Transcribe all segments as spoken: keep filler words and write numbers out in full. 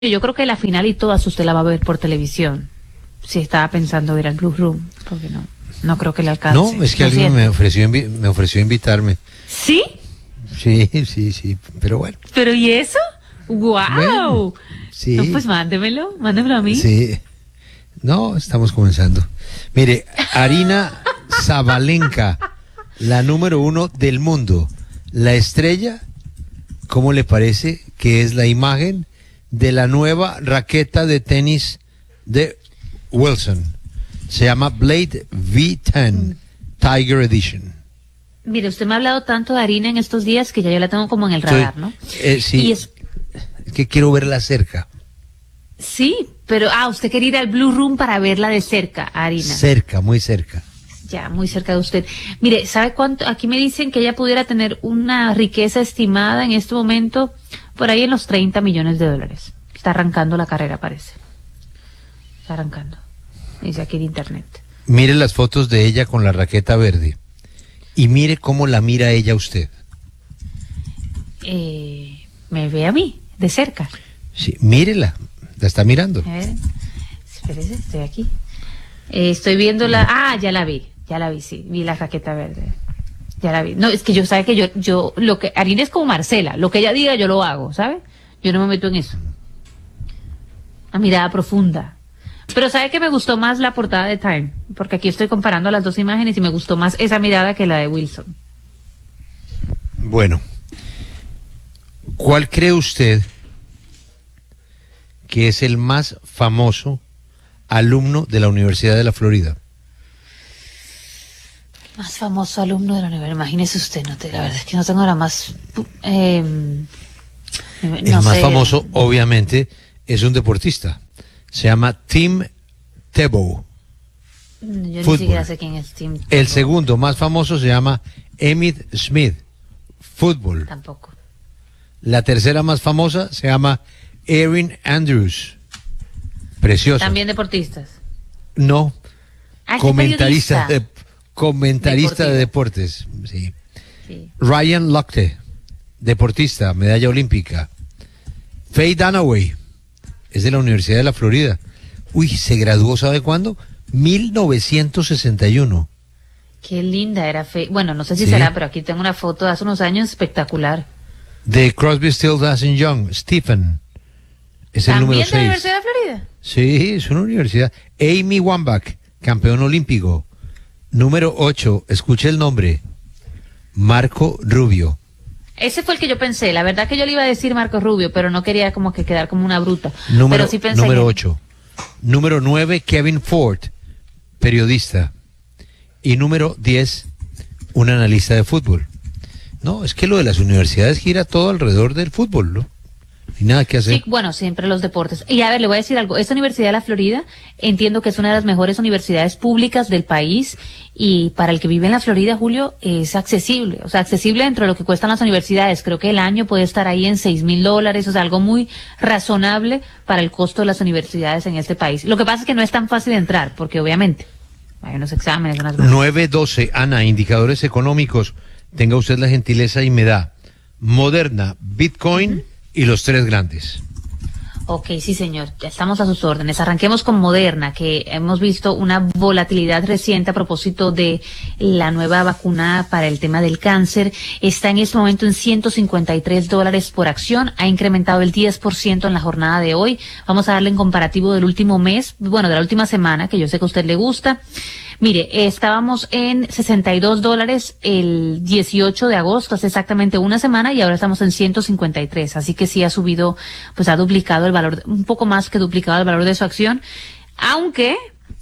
Yo creo que la final y todas usted la va a ver por televisión. Si estaba pensando ver al Blue Room, porque no, no creo que le alcance. No, es que alguien me ofreció, invi- me ofreció invitarme. ¿Sí? Sí, sí, sí, pero bueno. ¿Pero y eso? ¡Guau! Bueno, sí. No, pues mándemelo, mándemelo a mí. Sí. No, estamos comenzando. Mire, Arina Zabalenka, la número uno del mundo, la estrella, ¿cómo le parece que es la imagen de la nueva raqueta de tenis de Wilson? Se llama Blade V diez Tiger Edition. Mire, usted me ha hablado tanto de Arina en estos días que ya yo la tengo como en el radar, ¿no? Eh, sí, Y es, es que quiero verla cerca. sí, pero, ah, usted quería ir al Blue Room para verla de cerca, Arina. Cerca, muy cerca. Ya, muy cerca de usted. Mire, ¿sabe cuánto? Aquí me dicen que ella pudiera tener una riqueza estimada en este momento por ahí en los treinta millones de dólares. Está arrancando la carrera, parece. Está arrancando. Dice aquí en internet. Mire las fotos de ella con la raqueta verde y mire cómo la mira ella a usted. Eh, me ve a mí, de cerca. Sí, mírela, la está mirando. A ver, espérese, estoy aquí. Eh, estoy viendo la... Ah, ya la vi, ya la vi, sí, vi la raqueta verde. Ya la vi. No, es que yo, sabe que yo, yo, lo que, Arina es como Marcela, lo que ella diga yo lo hago, ¿sabe? Yo no me meto en eso. Una mirada profunda. Pero ¿sabe que me gustó más la portada de Time? Porque aquí estoy comparando las dos imágenes y me gustó más esa mirada que la de Wilson. Bueno, ¿cuál cree usted que es el más famoso alumno de la Universidad de la Florida? Más famoso alumno de la universidad. Imagínese usted, no te, la verdad es que no tengo la más... Eh, no el más sé. famoso, obviamente, es un deportista. Se llama Tim Tebow. Yo Fútbol. ni siquiera sé quién es Tim. El segundo más famoso se llama Emmitt Smith. Fútbol. Tampoco. La tercera más famosa se llama Erin Andrews. Preciosa. También deportistas. No. Ah, ¿qué Comentarista periodista? de, comentarista de Deportivo. deportes. Sí. Sí. Ryan Lochte, deportista, medalla olímpica. Faye Dunaway, es de la Universidad de la Florida. Uy, se graduó, ¿sabe cuándo? mil novecientos sesenta y uno. Qué linda era Fe. Bueno, no sé si Sí. será, pero aquí tengo una foto de hace unos años espectacular. De Crosby, Stills, Nash and Young, Stephen. Es el número ¿También de la seis. Universidad de Florida? Sí, es una universidad. Amy Wambach, campeón olímpico. Número ocho, escuche el nombre. Marco Rubio. Ese fue el que yo pensé. La verdad que yo le iba a decir Marco Rubio, pero no quería como que quedar como una bruta. Número, pero sí pensé número en- ocho. Número nueve, Kevin Ford, periodista. Y número diez, un analista de fútbol. No, es que lo de las universidades gira todo alrededor del fútbol, ¿no? Y nada que hacer. Sí, bueno, siempre los deportes. Y a ver, le voy a decir algo. Esta Universidad de la Florida, entiendo que es una de las mejores universidades públicas del país y para el que vive en la Florida, Julio, es accesible. O sea, accesible dentro de lo que cuestan las universidades. Creo que el año puede estar ahí en seis mil dólares, o sea, algo muy razonable para el costo de las universidades en este país. Lo que pasa es que no es tan fácil de entrar, porque obviamente hay unos exámenes, unas... nueve doce, Ana, indicadores económicos. Tenga usted la gentileza y me da Moderna, Bitcoin uh-huh. y los tres grandes. Ok, sí señor, ya estamos a sus órdenes. Arranquemos con Moderna, que hemos visto una volatilidad reciente a propósito de la nueva vacuna para el tema del cáncer. Está en este momento en ciento cincuenta y tres dólares por acción, ha incrementado el diez por ciento en la jornada de hoy. Vamos a darle en comparativo del último mes, bueno, de la última semana, que yo sé que a usted le gusta. Mire, eh, estábamos en sesenta y dos dólares el dieciocho de agosto, hace exactamente una semana, y ahora estamos en ciento cincuenta y tres. Así que sí ha subido, pues ha duplicado el valor, un poco más que duplicado el valor de su acción. Aunque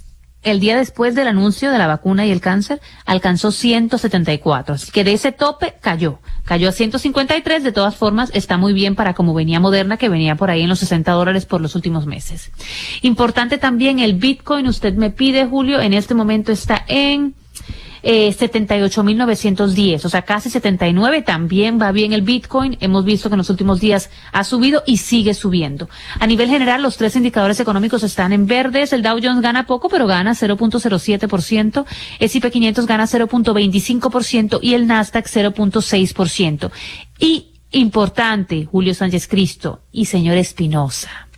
el día después del anuncio de la vacuna y el cáncer alcanzó ciento setenta y cuatro. Así que de ese tope cayó. Cayó a ciento cincuenta y tres. De todas formas, está muy bien para como venía Moderna, que venía por ahí en los sesenta dólares por los últimos meses. Importante también el Bitcoin. Usted me pide, Julio, en este momento está en eh, setenta y ocho mil novecientos diez, o sea, casi setenta y nueve. También va bien el Bitcoin. Hemos visto que en los últimos días ha subido y sigue subiendo. A nivel general, los tres indicadores económicos están en verdes. El Dow Jones gana poco, pero gana cero punto cero siete por ciento. S y P quinientos gana cero punto veinticinco por ciento y el Nasdaq cero punto seis por ciento. Y importante, Julio Sánchez Cristo y señor Espinosa.